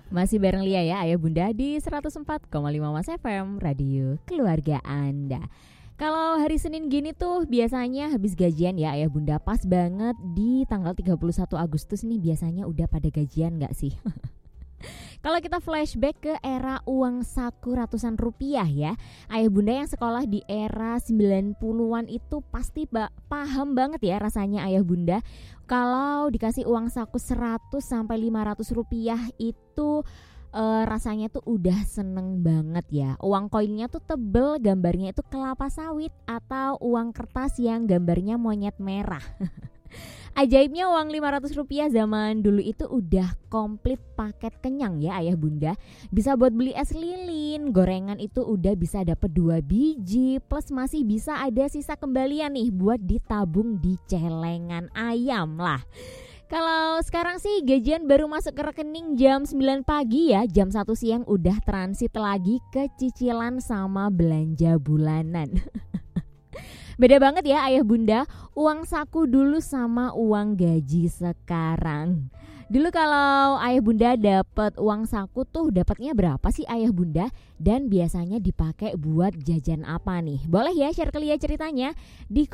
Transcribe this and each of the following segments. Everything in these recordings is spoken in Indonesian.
Masih bareng Lia ya, Ayah Bunda di 104,5 Mas FM, Radio Keluarga Anda. Kalau hari Senin gini tuh biasanya habis gajian ya Ayah Bunda, pas banget di tanggal 31 Agustus nih biasanya udah pada gajian gak sih? Kalau kita flashback ke era uang saku ratusan rupiah ya, Ayah Bunda yang sekolah di era 90-an itu pasti paham banget ya rasanya Ayah Bunda. Kalau dikasih uang saku 100 sampai 500 rupiah itu rasanya tuh udah seneng banget ya. Uang koinnya tuh tebel, gambarnya itu kelapa sawit atau uang kertas yang gambarnya monyet merah. Ajaibnya uang 500 rupiah zaman dulu itu udah komplit paket kenyang ya Ayah Bunda. Bisa buat beli es lilin, gorengan itu udah bisa dapet 2 biji, plus masih bisa ada sisa kembalian nih buat ditabung di celengan ayam lah. Kalau sekarang sih gajian baru masuk ke rekening jam 9 pagi ya, jam 1 siang udah transit lagi ke cicilan sama belanja bulanan. Beda banget ya Ayah Bunda, uang saku dulu sama uang gaji sekarang. Dulu kalau Ayah Bunda dapat uang saku tuh dapatnya berapa sih Ayah Bunda? Dan biasanya dipakai buat jajan apa nih? Boleh ya share ke Lia ceritanya di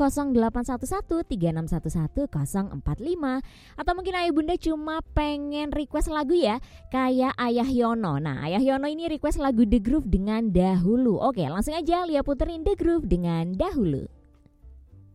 081136111045. Atau mungkin Ayah Bunda cuma pengen request lagu ya, kayak Ayah Yono. Nah Ayah Yono ini request lagu The Groove dengan Dahulu. Oke langsung aja Lia puterin The Groove dengan Dahulu.